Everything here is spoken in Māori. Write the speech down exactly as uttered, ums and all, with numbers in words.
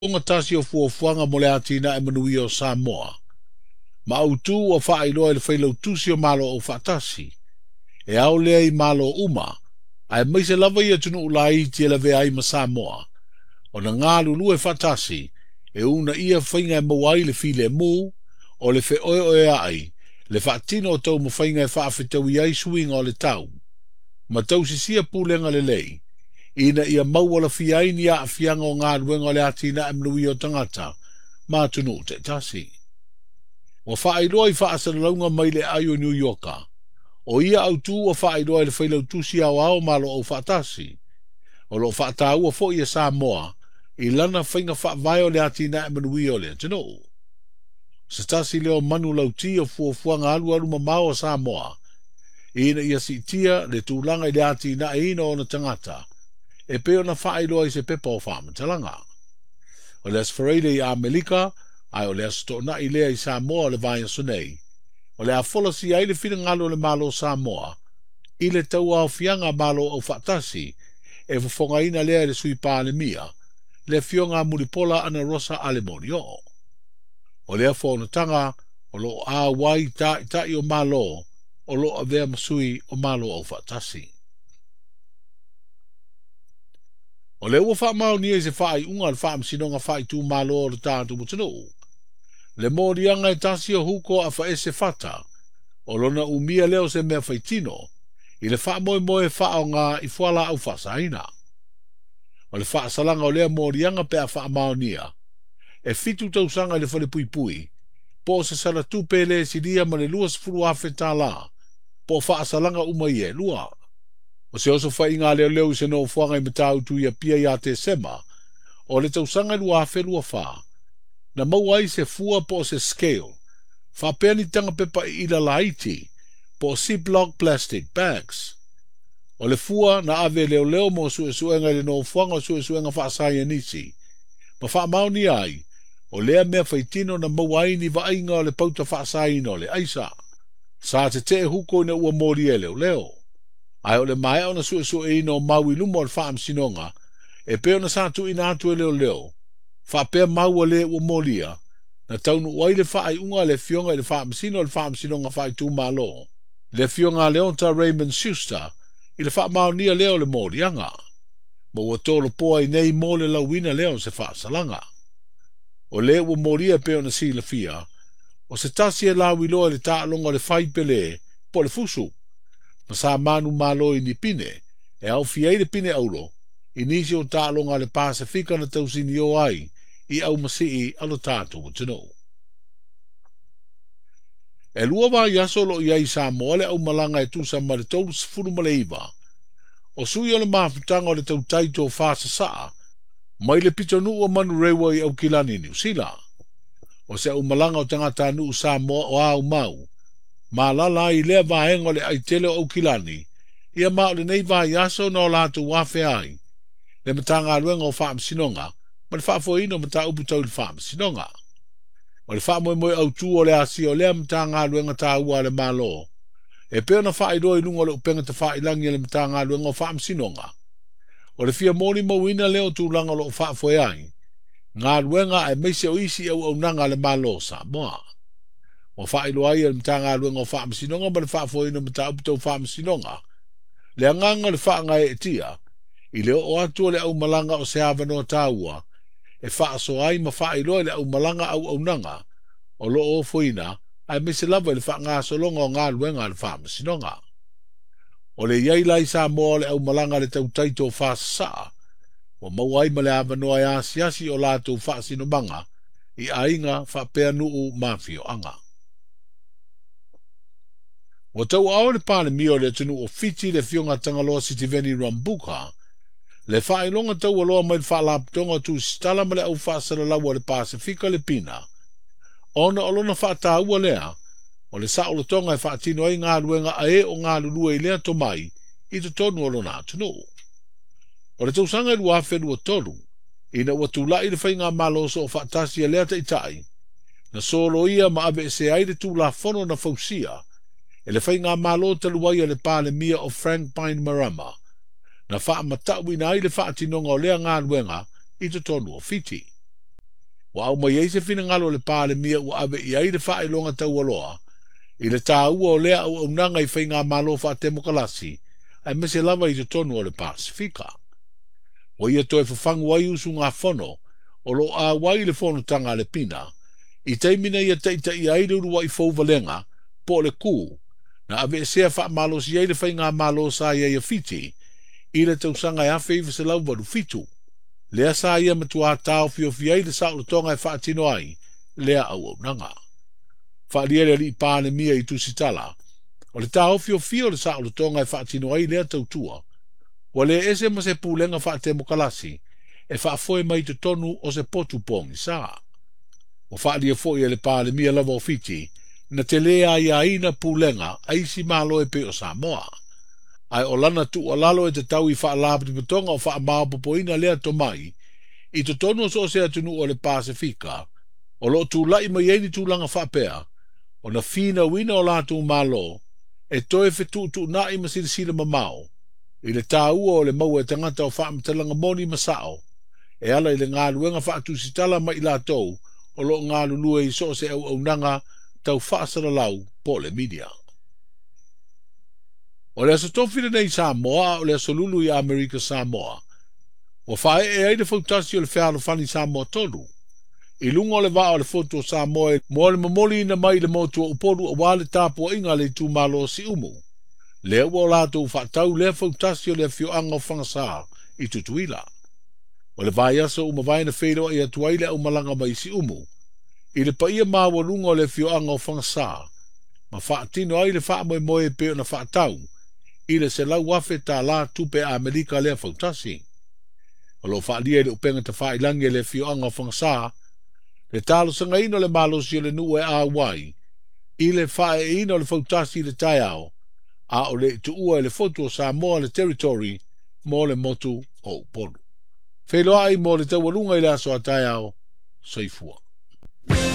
Unga tasi o fuafuanga mo le atina e manui o Samoa. Ma au tu o wha iloa le whailau tusi o malo o whatasi. E au lea i malo uma. Ai maise lava ia tunu ulai tia le vea i ma Samoa. O na ngā lulu e whatasi. E una ia whainga e mawai le file mu. O le fe oe oe ai. Le whaatino o tau ma whainga e whaafetau i ai suinga o le tau. Ma tau si sia pūlenga le lei. Ina ia mauala fiai ni a fianga o ngā ruenga le atina e mnui o tangata, mā tunu te tasi. O whaailoa i whaasaralaunga mai le ai o New Yorka. O ia au tū o whaailoa i le whailau tusi au ao malo o whaatasi. O lo whaatau o fo ia Samoa, i lana whainga whaavai o le atina e mnui o le tunu. Sa tasi leo manu lauti o fuafuanga alu alu mamao o Samoa. Ina ia si tia le tūlanga i le atina e ina o na tangata. E peo na whaailoa i se pepa o whaamatalanga. O le asfareile i Amerika, ai o le astona i lea i Samoa le vai sonei. O le afola si ai le whina ngalo le malo Samoa, i le tau au fianga malo au whaatasi, e wafonga ina lea le sui pāle mia, le fionga muripola ana rosa alemonio. O le afonatanga, o lo a wai ta ita i o malo, o lo a vea masui o malo au whaatasi. O le ua wha mau ni e se wha i unga le wha msinonga wha i tū malo o le tātu mutano. Le mōrianga e tasi o huko a wha e se whata, o lona umia leo se mea whaitino, i le wha moe moe wha o ngā i whala au wha saina. O le wha salanga o lea mōrianga pe a wha mau nia, e fitu tausanga i le whale pui pui, po se sara tupe le siria ma le lua sifuru a whetā la, po wha salanga umai e lua. O se oso whai ngā leo leo se no whanga i matau tu ia pia ia te sema, o le tausanga lua awhi lua wha. Na mauai se fua po se scale, wha peani tanga pepa i ila laiti, po ziplock plastic bags. O le fua na ave leo leo mo sue suenga le no whanga o sue suenga wha asaya nisi. Ma wha mauni ai, o lea mea whaitino na mauai ni vainga o le pauta wha asaya ino le aisa. Sa te te huko na ua mori e leo leo. Ai o le mai o na sue sue ino maui lumo o le wha amsinonga, e peo na sātu ina atu e leo leo, wha pea mau le ua molia, na taunu wai le wha ai unga le fionga i le wha amsino le wha amsinonga wha i tū malo, le fionga leonta Raymond Schuster, i le wha mau nia leo le morianga, ma ua tolo poa i nei mo le lauina leo se wha salanga. O le ua molia peo na si la fia, o se tasi e lau iloa le tālonga le whaipele, po le fusu, ma sa manu malo i ni pine, e au fiei le pine aulo, i nisi o tālonga le Pasifika na tausini o ai, i au masii alo tātou tino. E lua wā yasolo i ai Samoa le au malanga e tūsa ma le tolu sifuru ma le iwa, o sui o le mafutanga o le tau taito o whasa saa, mai le pito nuu o manu rewa i au kilani New Zealand. O se au malanga o tangata nuu Samoa o au mau, ma lala i lea vahenga le aitele o kilani, ia mao le nei va yaso no lātu wafe ai, le matanga aluenga o wha sinonga, ma le wha foino mata upu tau le wha sinonga. Ma le wha moe moe au tu o le asi o lea matanga aluenga ta ua le malo, e peo na wha i roi lunga le upenga ta wha ilangi le matanga aluenga o wha sinonga. O le fia moni mawina leo tu langa lo wha foe ai, ngā aluenga e meise o isi au au nanga le malo sa moa. O wha ilo ai le matanga aluenga o wha sinonga, ma le wha foino mata upu tau wha sinonga. Le anganga le wha ngai e tia, i leo o atua le au malanga o se awa no tāua, e wha so ai ma wha iloa le au malanga au au nanga, o lo o foina, ai me se lava le wha ngā solonga o ngā luenga le wha sinonga. O le iai lai sa moa le au malanga le tau taito o wha saa, o mauai ma le awa no ai asiasi o lātou wha sinomanga, i ainga wha pea nuu mafio anga. O tau au le pāle mio le tunu o fiti le fionga tangaloa Sitiveni Rambuka, le whaelonga tau aloa mai le whaalaptonga tu stala ma le au whaasara laua le Pasifika le pina. Ona olona whaata ua lea, o le saolo tonga e whaatino ai ngā ruenga a e o ngā lulua i lea to mai, i to tonu olona atunu. O le tausanga i lua whenua tolu, ina ua tūlai le whainga maloso o whaatasi a lea ta itai, na solo ia ma ave se aire tūla fono na fausia, e le whainga malo taluai a le pāle mia o Frank Pine Marama, na wha matau ina ai le wha atinonga o lea ngā ruenga i to tonu o fiti. Wa au mai eise fina ngalo le pāle mia ua ave i aire wha longa tau aloa, i le tā ua o lea au unanga i whainga malo wha temokalasi, ai mese lava i te tonu o le Pasifika. Wa ia toi whafangu wai usu ngā whono, o lo a wai le whono tanga le pina, i teimina ia teita i aire urua i fauvalenga, po le kū, na ave e sea wha malo si aire whainga malo sa ia ia fiti, i le tausanga e awhi i vise lau waru fitu. Lea sa ia matua tau fio fiai le sao le tonga e wha atino ai, lea au au nanga. Wha liere li pāne mia i tusitala, o le tau fio fio le sao le tonga e wha atino ai lea tautua, wa le ese ma se pūlenga wha temokalasi, e wha foe mai te tonu o se potu pongi sa. O wha lia foe le pāne mia lava o fiti, na te lea ia ina pūlenga, aisi malo e pe o Samoa. Ai o lana tu o lalo e te tau i wha alapiti patonga o wha mao popoina lea to mai, i to tonu o so se atunu o le Pasifika, o lo tu lai mai eini tu langa wha pea, o na fina wina o latu malo, e toe fetu tu na i masiri sila mamao, i le tā ua o le mau e tangata o wha mtalanga moni masao, e ala i le ngā luenga wha atu sitala mai i lātou, o lo ngā lulue i so se au au nanga, tau wha lau po le media. O le asatofina nei Samoa o le asolulu i Amerika Samoa. O whae e aide fautasi o le whiaro whani Samoa tolu. I lunga o le waa o le foto o Samoa mo le mamoli ina mai le motua uporu a wale tāpua inga le tū malo si umu. Le ua o lato whaatau le fautasi o le whioanga o whangasā i tutuila. O le vai asa uma vaina whero i atuaile au malanga mai si umu. I le paia mawa lunga o le whioanga o whangasā. Ma whaatino ai le wha moe moe peo na whaatau. I le se lau wafe tā la tupe a Amerika lea fautasi. O lo whaalia le upenga ta whailangi le whioanga o whangasā, le talo sanga ino le malosi o le nuu e a wai, i le whae ino le fautasi le tai ao, a o le tu ua le foto o Samoa le territory, mo le motu o upolu. Wheloa ai mo le tawalunga i le aso a tai ao, soifua.